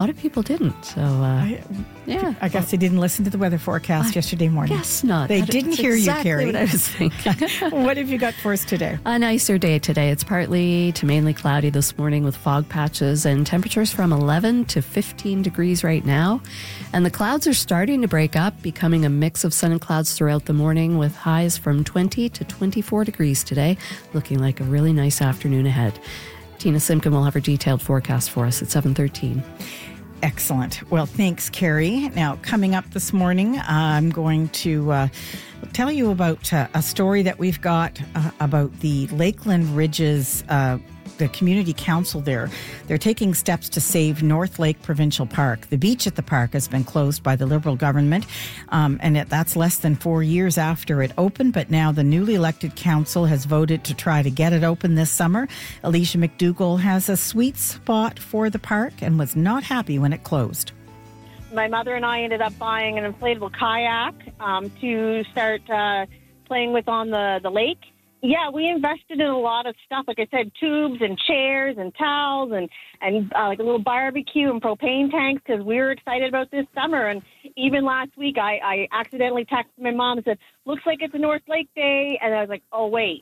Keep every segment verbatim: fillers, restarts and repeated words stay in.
lot of people didn't. So, uh, I, yeah. I guess they didn't listen to the weather forecast I yesterday morning. Guess not. They That didn't is hear exactly you, Carrie. what I was thinking. What have you got for us today? A nicer day today. It's partly to mainly cloudy this morning with fog patches and temperatures from eleven to fifteen degrees right now. And the clouds are starting to break up, becoming a mix of sun and clouds throughout the morning with highs from twenty to twenty-four degrees today, looking like a really nice afternoon ahead. Tina Simkin will have her detailed forecast for us at seven thirteen. Excellent. Well, thanks, Carrie. Now, coming up this morning, uh, I'm going to uh, tell you about uh, a story that we've got uh, about the Lakeland Ridges uh the community council there. They're taking steps to save North Lake Provincial Park. The beach at the park has been closed by the Liberal government, um, and it, that's less than four years after it opened, but now the newly elected council has voted to try to get it open this summer. Alicia McDougall has a sweet spot for the park and was not happy when it closed. My mother and I ended up buying an inflatable kayak um, to start uh, playing with on the, the lake. Yeah, we invested in a lot of stuff. Like I said, tubes and chairs and towels and, and uh, like a little barbecue and propane tanks because we were excited about this summer. And even last week, I, I accidentally texted my mom and said, looks like it's a North Lake Day. And I was like, oh, wait,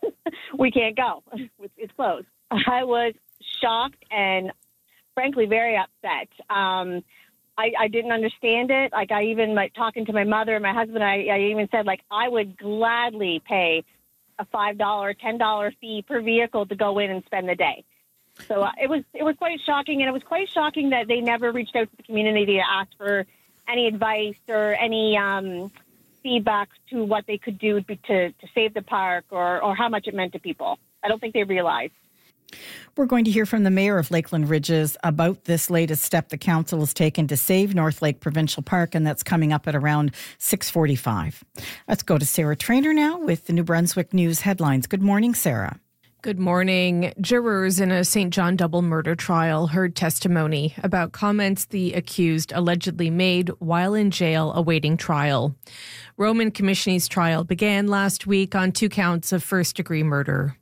we can't go. It's closed. I was shocked and, frankly, very upset. Um, I, I didn't understand it. Like, I even, like, talking to my mother and my husband, I, I even said, like, I would gladly pay a five dollars, ten dollars fee per vehicle to go in and spend the day. So uh, it was it was quite shocking, and it was quite shocking that they never reached out to the community to ask for any advice or any um, feedback to what they could do to, to save the park or, or how much it meant to people. I don't think they realized. We're going to hear from the mayor of Lakeland Ridges about this latest step the council has taken to save North Lake Provincial Park, and that's coming up at around six forty-five. Let's go to Sarah Traynor now with the New Brunswick News headlines. Good morning, Sarah. Good morning. Jurors in a Saint John double murder trial heard testimony about comments the accused allegedly made while in jail awaiting trial. Roman Commissioner's trial began last week on two counts of first-degree murder.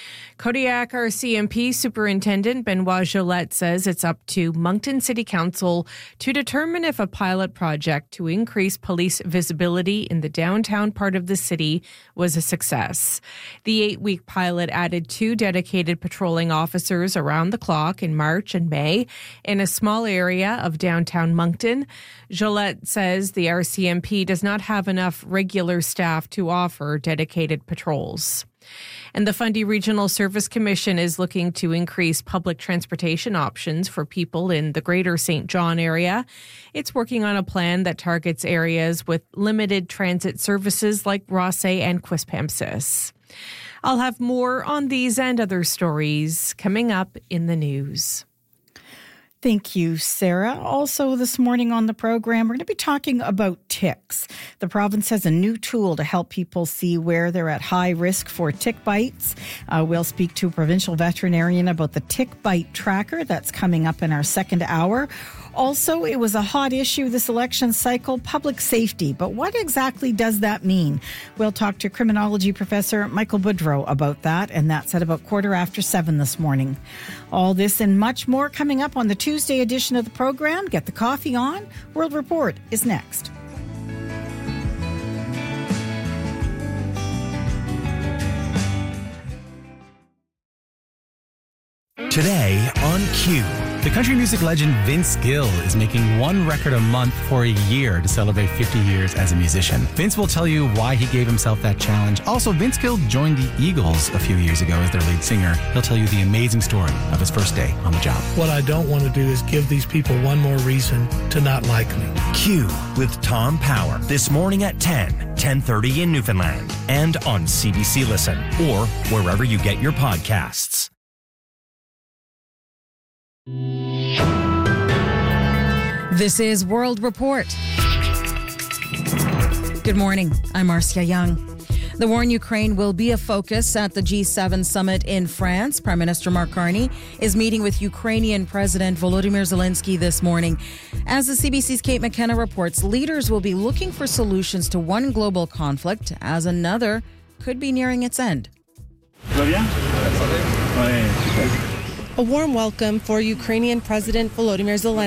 Kodiak R C M P Superintendent Benoit Gillette says it's up to Moncton City Council to determine if a pilot project to increase police visibility in the downtown part of the city was a success. The eight-week pilot added two dedicated patrolling officers around the clock in March and May in a small area of downtown Moncton. Gillette says the R C M P does not have enough regular staff to offer dedicated patrols. And the Fundy Regional Service Commission is looking to increase public transportation options for people in the greater Saint John area. It's working on a plan that targets areas with limited transit services like Rothesay and Quispamsis. I'll have more on these and other stories coming up in the news. Thank you, Sarah. Also this morning on the program, we're going to be talking about ticks. The province has a new tool to help people see where they're at high risk for tick bites. Uh, we'll speak to a provincial veterinarian about the tick bite tracker. That's coming up in our second hour. Also, it was a hot issue this election cycle, public safety. But what exactly does that mean? We'll talk to criminology professor Michael Boudreau about that, and that's at about quarter after seven this morning. All this and much more coming up on the Tuesday edition of the program. Get the coffee on. World Report is next. Today on Q, the country music legend Vince Gill is making one record a month for a year to celebrate fifty years as a musician. Vince will tell you why he gave himself that challenge. Also, Vince Gill joined the Eagles a few years ago as their lead singer. He'll tell you the amazing story of his first day on the job. What I don't want to do is give these people one more reason to not like me. Q with Tom Power this morning at ten, ten thirty in Newfoundland and on C B C Listen or wherever you get your podcasts. This is World Report. Good morning. I'm Marcia Young. The war in Ukraine will be a focus at the G seven summit in France. Prime Minister Mark Carney is meeting with Ukrainian President Volodymyr Zelensky this morning. As the C B C's Kate McKenna reports, leaders will be looking for solutions to one global conflict as another could be nearing its end. A warm welcome for Ukrainian President Volodymyr Zelensky.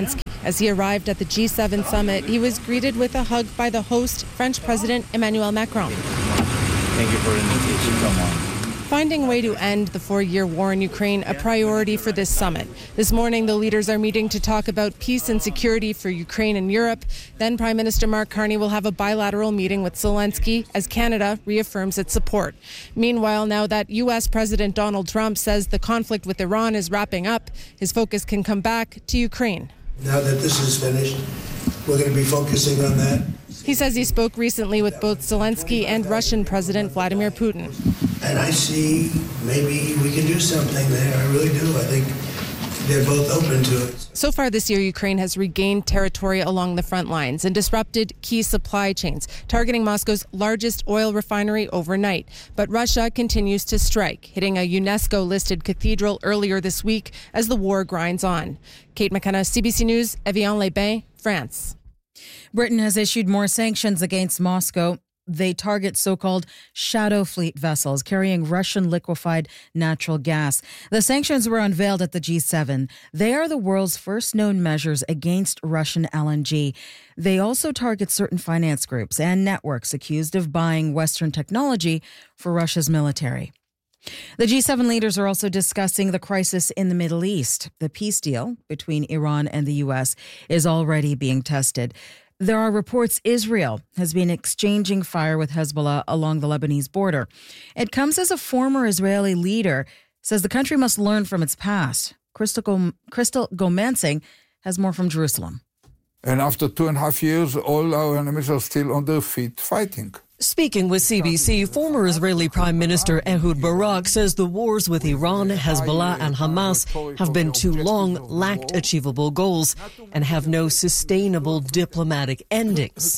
As he arrived at the G seven summit, he was greeted with a hug by the host, French President Emmanuel Macron. Thank you for the invitation. Come on. Finding a way to end the four-year war in Ukraine a priority for this summit. This morning, the leaders are meeting to talk about peace and security for Ukraine and Europe. Then Prime Minister Mark Carney will have a bilateral meeting with Zelensky as Canada reaffirms its support. Meanwhile, now that U S President Donald Trump says the conflict with Iran is wrapping up, his focus can come back to Ukraine. Now that this is finished, we're going to be focusing on that. He says he spoke recently with both Zelensky and Russian President Vladimir Putin. And I see maybe we can do something there. I really do. I think they're both open to it. So far this year, Ukraine has regained territory along the front lines and disrupted key supply chains, targeting Moscow's largest oil refinery overnight. But Russia continues to strike, hitting a UNESCO-listed cathedral earlier this week as the war grinds on. Kate McKenna, C B C News, Evian-les-Bains, France. Britain has issued more sanctions against Moscow. They target so-called shadow fleet vessels carrying Russian liquefied natural gas. The sanctions were unveiled at the G seven. They are the world's first known measures against Russian L N G. They also target certain finance groups and networks accused of buying Western technology for Russia's military. The G seven leaders are also discussing the crisis in the Middle East. The peace deal between Iran and the U S is already being tested. There are reports Israel has been exchanging fire with Hezbollah along the Lebanese border. It comes as a former Israeli leader says the country must learn from its past. Crystal, Crystal Gomansing has more from Jerusalem. And after two and a half years, all our enemies are still on their feet fighting. Speaking with C B C, former Israeli Prime Minister Ehud Barak says the wars with Iran, Hezbollah and Hamas have been too long, lacked achievable goals, and have no sustainable diplomatic endings.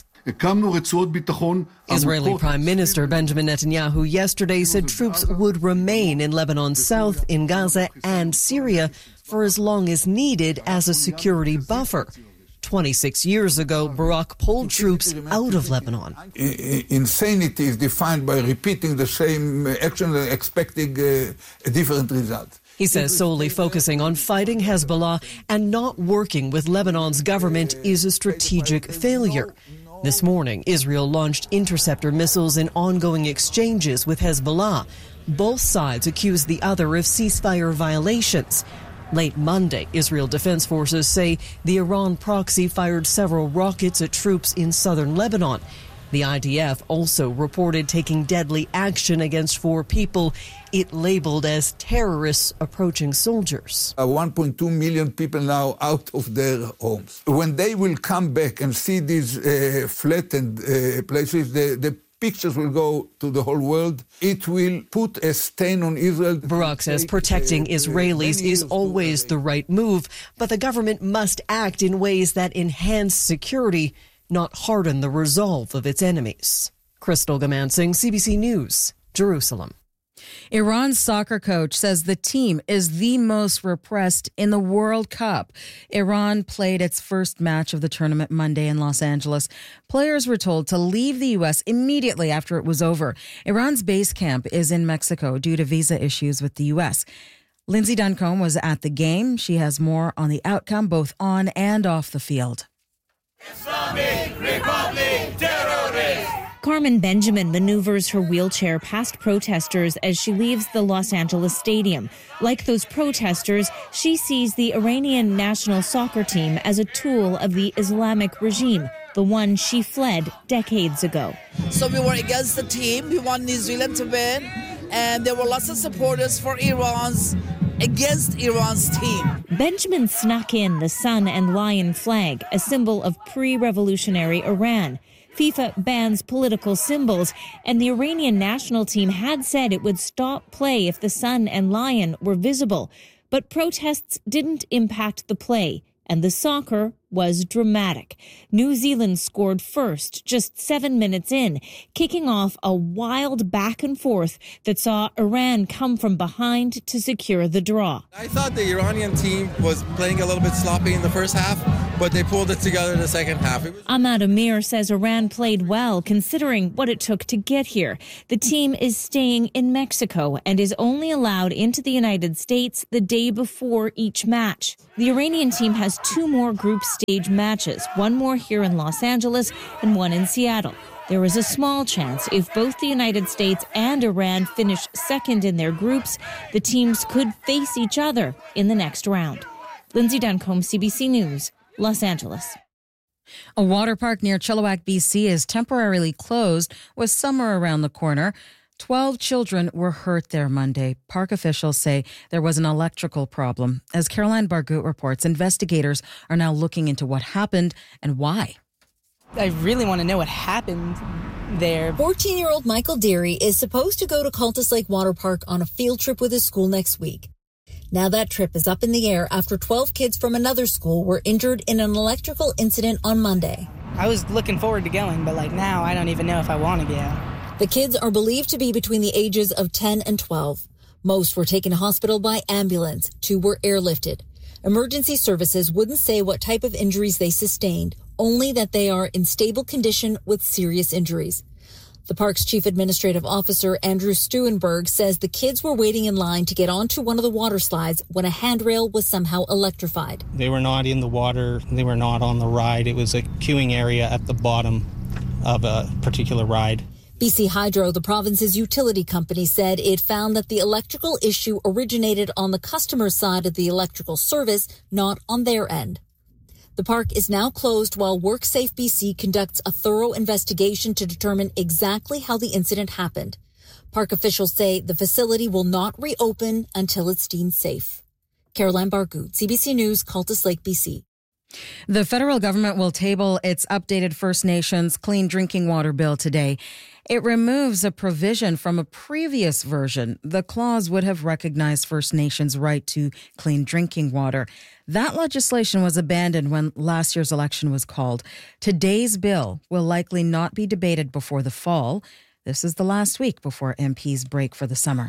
Israeli Prime Minister Benjamin Netanyahu yesterday said troops would remain in Lebanon's south, in Gaza and Syria for as long as needed as a security buffer. twenty-six years ago, Barak pulled troops out of Lebanon. Insanity is defined by repeating the same action and expecting uh, a different result. He says solely focusing on fighting Hezbollah and not working with Lebanon's government is a strategic failure. This morning, Israel launched interceptor missiles in ongoing exchanges with Hezbollah. Both sides accuse the other of ceasefire violations. Late Monday, Israel Defense Forces say the Iran proxy fired several rockets at troops in southern Lebanon. The I D F also reported taking deadly action against four people it labeled as terrorists approaching soldiers. Uh, one point two million people now out of their homes. When they will come back and see these uh, flattened uh, places, the, the pictures will go to the whole world. It will put a stain on Israel. Barak says protecting Israelis is always the right move, but the government must act in ways that enhance security, not harden the resolve of its enemies. Crystal Gomansing, C B C News, Jerusalem. Iran's soccer coach says the team is the most repressed in the World Cup. Iran played its first match of the tournament Monday in Los Angeles. Players were told to leave the U S immediately after it was over. Iran's base camp is in Mexico due to visa issues with the U S. Lindsay Duncombe was at the game. She has more on the outcome both on and off the field. Islamic Republic terrorists! Carmen Benjamin maneuvers her wheelchair past protesters as she leaves the Los Angeles stadium. Like those protesters, she sees the Iranian national soccer team as a tool of the Islamic regime, the one she fled decades ago. So we were against the team. We want New Zealand to win. And there were lots of supporters for Iran's against Iran's team. Benjamin snuck in the sun and lion flag, a symbol of pre-revolutionary Iran. FIFA bans political symbols, and the Iranian national team had said it would stop play if the sun and lion were visible. But protests didn't impact the play, and the soccer was dramatic. New Zealand scored first, just seven minutes in, kicking off a wild back and forth that saw Iran come from behind to secure the draw. I thought the Iranian team was playing a little bit sloppy in the first half, but they pulled it together in the second half. Was- Ahmad Amir says Iran played well considering what it took to get here. The team is staying in Mexico and is only allowed into the United States the day before each match. The Iranian team has two more group stages stage matches, one more here in Los Angeles and one in Seattle. There is a small chance if both the United States and Iran finish second in their groups, the teams could face each other in the next round. Lindsay Duncombe, C B C News, Los Angeles. A water park near Chilliwack, B C is temporarily closed with summer around the corner. Twelve children were hurt there Monday. Park officials say there was an electrical problem. As Caroline Bargut reports, investigators are now looking into what happened and why. I really want to know what happened there. fourteen-year-old Michael Deary is supposed to go to Cultus Lake Water Park on a field trip with his school next week. Now that trip is up in the air after twelve kids from another school were injured in an electrical incident on Monday. I was looking forward to going, but like now I don't even know if I want to go. The kids are believed to be between the ages of ten and twelve. Most were taken to hospital by ambulance. Two were airlifted. Emergency services wouldn't say what type of injuries they sustained, only that they are in stable condition with serious injuries. The park's chief administrative officer, Andrew Stewenberg, says the kids were waiting in line to get onto one of the water slides when a handrail was somehow electrified. They were not in the water. They were not on the ride. It was a queuing area at the bottom of a particular ride. B C Hydro, the province's utility company, said it found that the electrical issue originated on the customer side of the electrical service, not on their end. The park is now closed while WorkSafe B C conducts a thorough investigation to determine exactly how the incident happened. Park officials say the facility will not reopen until it's deemed safe. Caroline Bargut, C B C News, Cultus Lake, B C. The federal government will table its updated First Nations Clean Drinking Water Bill today. It removes a provision from a previous version. The clause would have recognized First Nations' right to clean drinking water. That legislation was abandoned when last year's election was called. Today's bill will likely not be debated before the fall. This is the last week before M Ps break for the summer.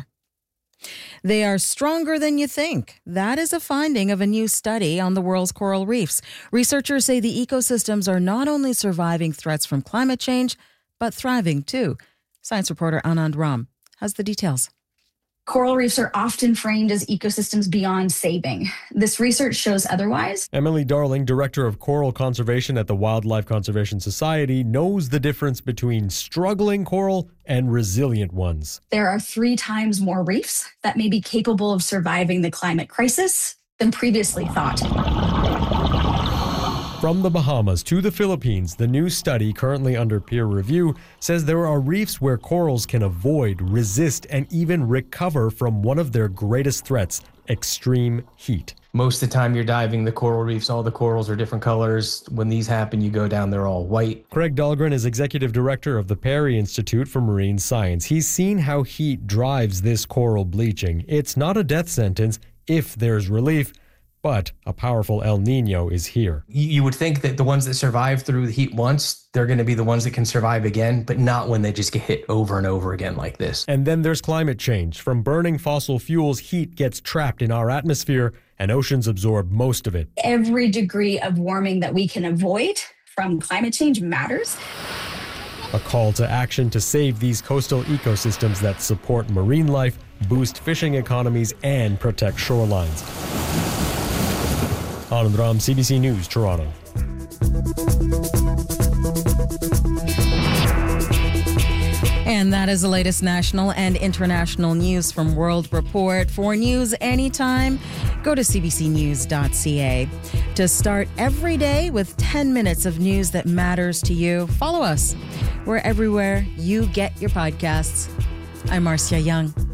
They are stronger than you think. That is a finding of a new study on the world's coral reefs. Researchers say the ecosystems are not only surviving threats from climate change, but thriving too. Science reporter Anand Ram has the details. Coral reefs are often framed as ecosystems beyond saving. This research shows otherwise. Emily Darling, Director of Coral Conservation at the Wildlife Conservation Society, knows the difference between struggling coral and resilient ones. There are three times more reefs that may be capable of surviving the climate crisis than previously thought. From the Bahamas to the Philippines, the new study, currently under peer review, says there are reefs where corals can avoid, resist, and even recover from one of their greatest threats, extreme heat. Most of the time you're diving the coral reefs, all the corals are different colors. When these happen, you go down, they're all white. Craig Dahlgren is executive director of the Perry Institute for Marine Science. He's seen how heat drives this coral bleaching. It's not a death sentence if there's relief, but a powerful El Nino is here. You would think that the ones that survive through the heat once, they're going to be the ones that can survive again, but not when they just get hit over and over again like this. And then there's climate change. From burning fossil fuels, heat gets trapped in our atmosphere, and oceans absorb most of it. Every degree of warming that we can avoid from climate change matters. A call to action to save these coastal ecosystems that support marine life, boost fishing economies, and protect shorelines. Anand Ram, C B C News, Toronto. And that is the latest national and international news from World Report. For news anytime, go to c b c news dot c a. To start every day with ten minutes of news that matters to you, follow us. We're everywhere you get your podcasts. I'm Marcia Young.